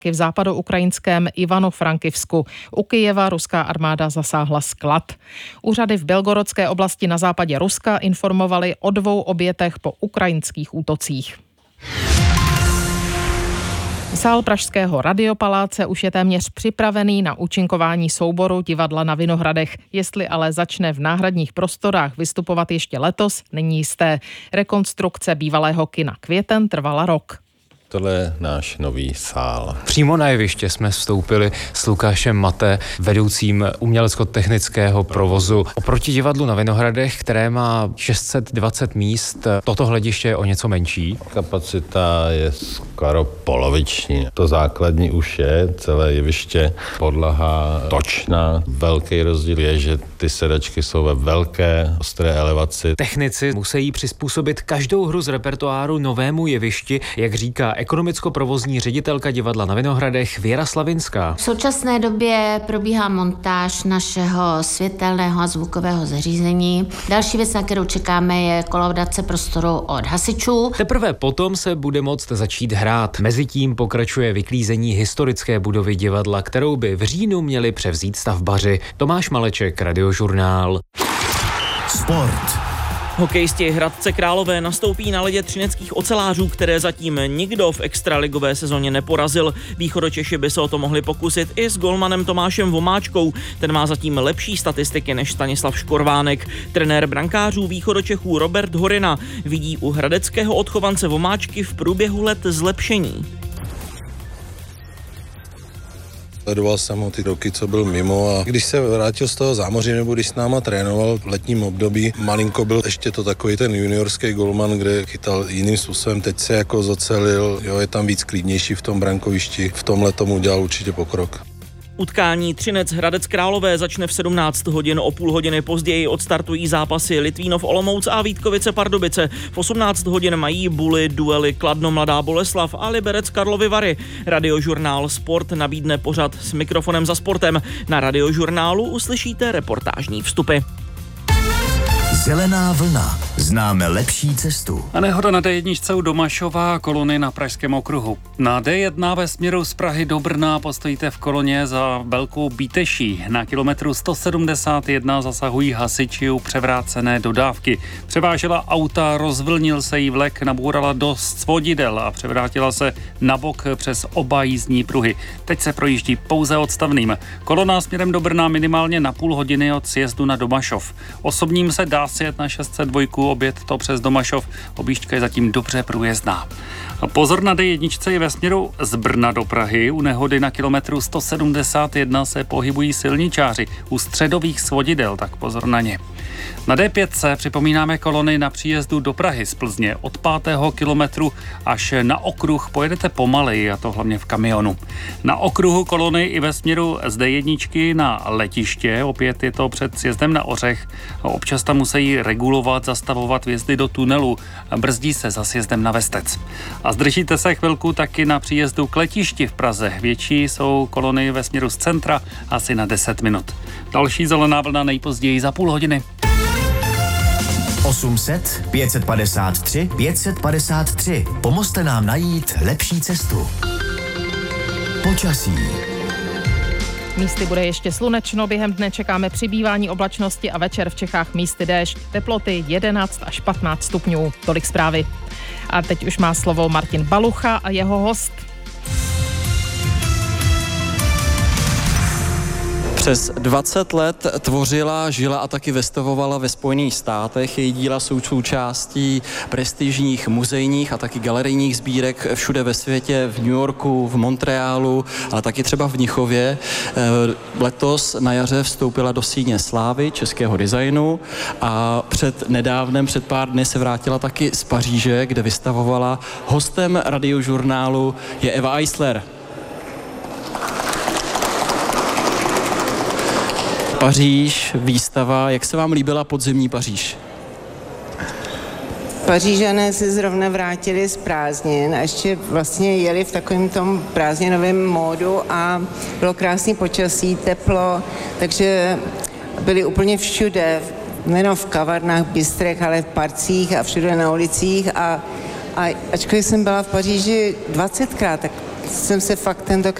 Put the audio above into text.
v západoukrajinském Ivano-Frankivsku. U Kyjeva ruská armáda zasáhla sklad. Úřady v Belgorodské oblasti na západě Ruska informovaly o 2 obětech po ukrajinských útocích. Sál pražského Radiopaláce už je téměř připravený na účinkování souboru Divadla na Vinohradech. Jestli ale začne v náhradních prostorách vystupovat ještě letos, není jisté. Rekonstrukce bývalého kina Květen trvala rok. Tohle je náš nový sál. Přímo na jeviště jsme vstoupili s Lukášem Mate, vedoucím umělecko-technického provozu. Oproti Divadlu na Vinohradech, které má 620 míst, toto hlediště je o něco menší. Kapacita je skoro poloviční. To základní už je, celé jeviště, podlaha točná. Velký rozdíl je, že ty sedačky jsou ve velké, ostré elevaci. Technici musí přizpůsobit každou hru z repertoáru novému jevišti, jak říká ekonomicko-provozní ředitelka Divadla na Vinohradech Věra Slavinská. V současné době probíhá montáž našeho světelného a zvukového zařízení. Další věc, na kterou čekáme, je kolaudace prostoru od hasičů. Teprve potom se bude moct začít hrát. Mezitím pokračuje vyklízení historické budovy divadla, kterou by v říjnu měli převzít stavbaři. Tomáš Maleček, Radiožurnál. Sport. Hokejisti Hradce Králové nastoupí na ledě třineckých ocelářů, které zatím nikdo v extraligové sezóně neporazil. Východočeši by se o to mohli pokusit i s golmanem Tomášem Vomáčkou. Ten má zatím lepší statistiky než Stanislav Škorvánek. Trenér brankářů Východočechů Robert Horina vidí u hradeckého odchovance Vomáčky v průběhu let zlepšení. Sledoval jsem ho ty roky, co byl mimo, a když se vrátil z toho zámoří nebo když s náma trénoval v letním období, malinko byl ještě to takový ten juniorský golman, kde chytal jiným způsobem, teď se jako zocelil, jo, je tam víc klidnější v tom brankovišti, v tomhle tomu udělal určitě pokrok. Utkání Třinec Hradec Králové začne v 17 hodin, o půl hodiny později odstartují zápasy Litvínov Olomouc a Vítkovice Pardubice. V 18 hodin mají Buly duely Kladno Mladá Boleslav a Liberec Karlovy Vary. Radiožurnál Sport nabídne pořad s mikrofonem za sportem. Na Radiožurnálu uslyšíte reportážní vstupy. Zelená vlna. Známe lepší cestu. A nehoda na D1 u Domašova, kolony na Pražském okruhu. Na D1 ve směru z Prahy do Brna postojíte v koloně za Velkou Bíteší. Na kilometru 171 zasahují hasiči u převrácené dodávky. Převážela auta, rozvlnil se jí vlek, nabourala do svodidel a převrátila se na bok přes oba jízdní pruhy. Teď se projíždí pouze odstavným. Kolona směrem do Brna minimálně na půl hodiny od sjezdu na Domašov. Osobním se dá sjet na 602, obět to přes Domašov. Objížďka je zatím dobře průjezdná. Pozor na D1 je ve směru z Brna do Prahy. U nehody na kilometru 171 se pohybují silničáři u středových svodidel, tak pozor na ně. Na D5 připomínáme kolony na příjezdu do Prahy z Plzně. Od 5. kilometru až na okruh pojedete pomaleji, a to hlavně v kamionu. Na okruhu kolony i ve směru z D1 na letiště, opět je to před sjezdem na Ořech. Občas tam musí regulovat, zastavovat vjezdy do tunelu, brzdí se za sjezdem na Vestec. A zdržíte se chvilku taky na příjezdu k letišti v Praze. Větší jsou kolony ve směru z centra asi na 10 minut. Další zelená vlna nejpozději za půl hodiny. 800 553 553. Pomozte nám najít lepší cestu. Počasí. Místy bude ještě slunečno, během dne čekáme přibývání oblačnosti a večer v Čechách místy déšť. Teploty 11 až 15 stupňů. Tolik zprávy. A teď už má slovo Martin Balucha a jeho host. Přes 20 let tvořila, žila a taky vystavovala ve Spojených státech. Její díla jsou součástí prestižních muzejních a taky galerijních sbírek všude ve světě, v New Yorku, v Montrealu, ale taky třeba v Mnichově. Letos na jaře vstoupila do síně slávy českého designu a před pár dny se vrátila taky z Paříže, kde vystavovala. Hostem Radiožurnálu je Eva Eisler. Paříž, výstava. Jak se vám líbila podzimní Paříž? Pařížané se zrovna vrátili z prázdnin a ještě vlastně jeli v takovém tom prázdninovém módu a bylo krásný počasí, teplo, takže byli úplně všude, nejen v kavárnách, bistrech, ale v parcích a všude na ulicích a ačkoliv jsem byla v Paříži 20krát, tak jsem se fakt tentokrát